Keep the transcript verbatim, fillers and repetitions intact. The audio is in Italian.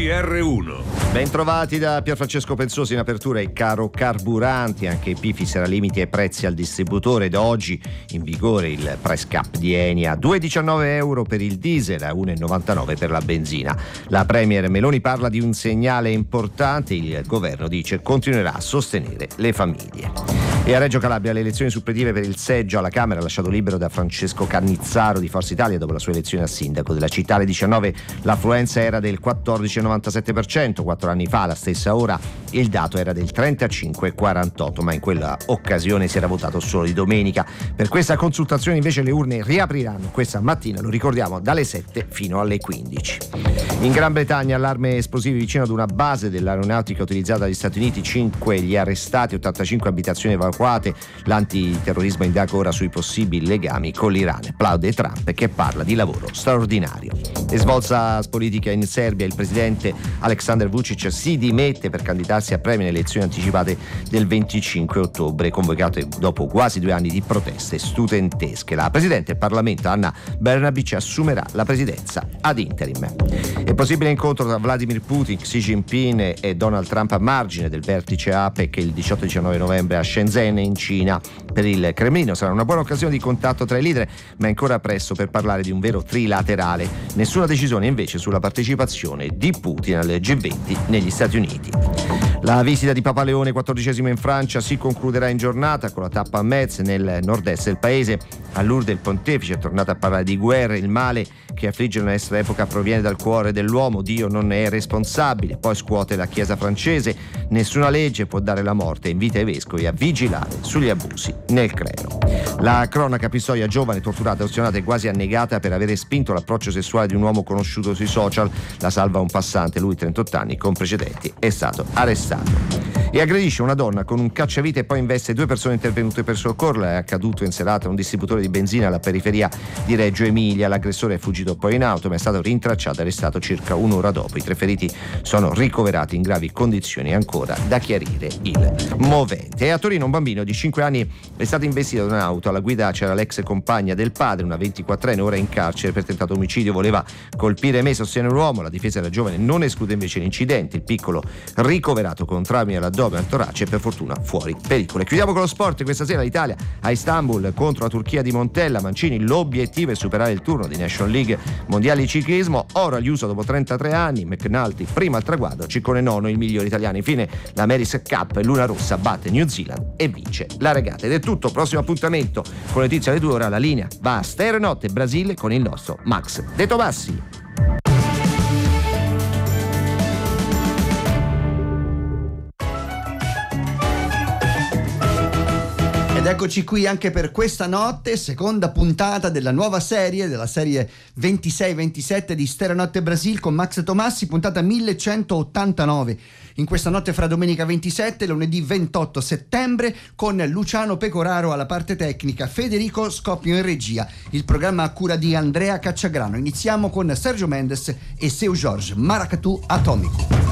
R uno. Bentrovati da Pierfrancesco Pensosi. In apertura il caro carburanti, anche P fisserà limiti e prezzi al distributore. Da oggi in vigore il price cap di Eni a due virgola diciannove euro per il diesel, a uno virgola novantanove per la benzina. La Premier Meloni parla di un segnale importante, il governo dice continuerà a sostenere le famiglie. E a Reggio Calabria le elezioni suppletive per il seggio alla Camera, lasciato libero da Francesco Cannizzaro di Forza Italia dopo la sua elezione a sindaco della città. Alle diciannove l'affluenza era del quattordici virgola novantasette per cento, quattro anni fa alla stessa ora il dato era del trentacinque virgola quarantotto, ma in quella occasione si era votato solo di domenica. Per questa consultazione invece le urne riapriranno questa mattina, lo ricordiamo, dalle sette fino alle quindici. In Gran Bretagna allarme esplosivi vicino ad una base dell'aeronautica utilizzata dagli Stati Uniti, cinque gli arrestati, ottantacinque abitazioni evacuate. L'antiterrorismo indaga ora sui possibili legami con l'Iran. Plaude Trump che parla di lavoro straordinario. E svolta politica in Serbia, il presidente Aleksandar Vučić si dimette per candidarsi a premio nelle elezioni anticipate del venticinque ottobre, convocate dopo quasi due anni di proteste studentesche. La presidente del Parlamento Ana Brnabić assumerà la presidenza ad interim. È possibile incontro tra Vladimir Putin, Xi Jinping e Donald Trump a margine del vertice APEC il diciotto diciannove novembre a Shenzhen in Cina. Per il Cremlino sarà una buona occasione di contatto tra i leader, ma è ancora presto per parlare di un vero trilaterale. Nessuna decisione invece sulla partecipazione di Putin al G venti negli Stati Uniti. La visita di Papa Leone quattordicesimo in Francia si concluderà in giornata con la tappa a Metz nel nord-est del paese. A Lourdes il pontefice è tornato a parlare di guerra. Il male che affligge la nostra epoca proviene dal cuore dell'uomo, Dio non ne è responsabile. Poi scuote la Chiesa francese: nessuna legge può dare la morte e invita i vescovi a vigilare sugli abusi nel clero. La cronaca: Pistoia, giovane torturata, ustionata e quasi annegata per avere spinto l'approccio sessuale di un uomo conosciuto sui social. La salva un passante, lui trentotto anni con precedenti, è stato arrestato. E aggredisce una donna con un cacciavite e poi investe due persone intervenute per soccorrerla. È accaduto in serata a un distributore di benzina alla periferia di Reggio Emilia. L'aggressore è fuggito poi in auto, ma è stato rintracciato e arrestato circa un'ora dopo. I tre feriti sono ricoverati in gravi condizioni, ancora da chiarire il movente. E a Torino un bambino di cinque anni è stato investito da un'auto. Alla guida c'era l'ex compagna del padre, una ventiquattrenne, ora in carcere per tentato omicidio. Voleva colpire me, sostiene l'uomo. La difesa della giovane non esclude invece l'incidente. Il piccolo ricoverato con traumi all'addome e al torace, per fortuna fuori pericolo. E chiudiamo con lo sport. Questa sera l'Italia a Istanbul contro la Turchia di Montella. Mancini: l'obiettivo è superare il turno di National League mondiali di ciclismo. Oro agli U S A dopo trentatré anni. McNulty prima al traguardo, Ciccone nono, il migliore italiano. Infine la Mary's Cup, Luna Rossa batte New Zealand e vince la regata. Ed è tutto. Prossimo appuntamento con le notizie alle due ore. La linea va a Stereo Notte Brasile con il nostro Max De Tomassi. Ed eccoci qui anche per questa notte, seconda puntata della nuova serie, della serie ventisei ventisette di Stereo Notte Brasil con Max Tomassi, puntata millecentottantanove. In questa notte fra domenica ventisette e lunedì ventotto settembre, con Luciano Pecoraro alla parte tecnica, Federico Scoppio in regia. Il programma a cura di Andrea Cacciagrano. Iniziamo con Sergio Mendes e Seu Jorge, Maracatu Atomico.